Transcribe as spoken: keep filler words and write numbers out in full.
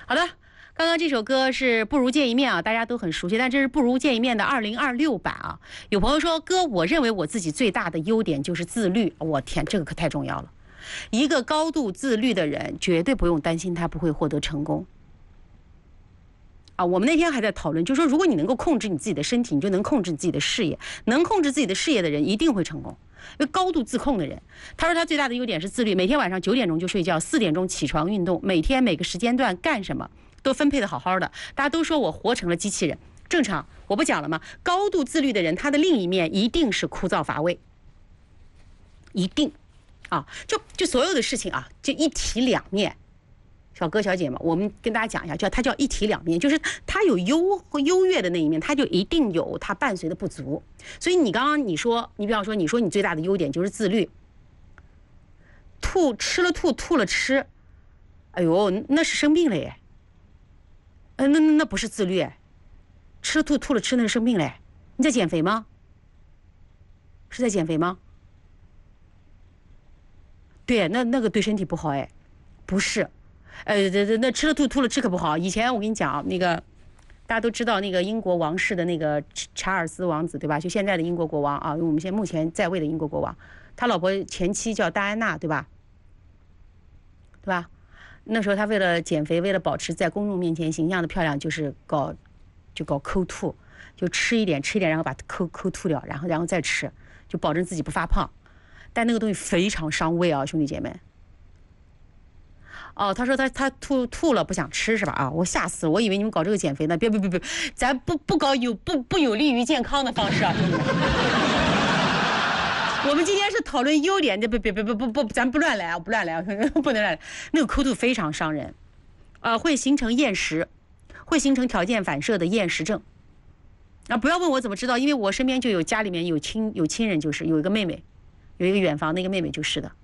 好的，刚刚这首歌是《不如见一面》啊，大家都很熟悉，但这是《不如见一面》的二零二六版啊。有朋友说，哥，我认为我自己最大的优点就是自律。我天，这个可太重要了。一个高度自律的人，绝对不用担心他不会获得成功。啊，我们那天还在讨论，就是说，如果你能够控制你自己的身体，你就能控制你自己的事业。能控制自己的事业的人，一定会成功。因为高度自控的人，他说他最大的优点是自律，每天晚上九点钟就睡觉，四点钟起床运动，每天每个时间段干什么都分配的好好的。大家都说我活成了机器人，正常，我不讲了吗？高度自律的人，他的另一面一定是枯燥乏味，一定啊，就就所有的事情啊，就一体两面。小哥小姐们，我们跟大家讲一下，叫它叫一体两面，就是它有优和优越的那一面，它就一定有它伴随的不足。所以你刚刚你说，你比方说你说你最大的优点就是自律，吐吃了吐吐了吃，哎呦，那是生病了耶。呃，那那那不是自律，吃了吐吐了吃那是生病嘞。你在减肥吗？是在减肥吗？对，那那个对身体不好哎，不是。呃，这那吃了吐吐了吃可不好。以前我跟你讲，那个大家都知道那个英国王室的那个查尔斯王子对吧？就现在的英国国王啊，我们现在目前在位的英国国王，他老婆前妻叫戴安娜对吧？对吧？那时候他为了减肥，为了保持在公众面前形象的漂亮，就是搞就搞抠吐，就吃一点吃一点，然后把抠抠吐掉，然后然后再吃，就保证自己不发胖。但那个东西非常伤胃啊，兄弟姐妹。哦，他说他他吐吐了不想吃是吧？啊，我吓死了，我以为你们搞这个减肥呢。别别别别，咱不不搞有不不有利于健康的方式啊，兄弟们。我们今天是讨论优点，别别别别不不，咱不乱来啊，不乱来啊，不能乱来。那个抠吐非常伤人，啊、呃，会形成厌食，会形成条件反射的厌食症。啊，不要问我怎么知道，因为我身边就有家里面有亲有亲人，就是有一个妹妹，有一个远房的一个妹妹就是的。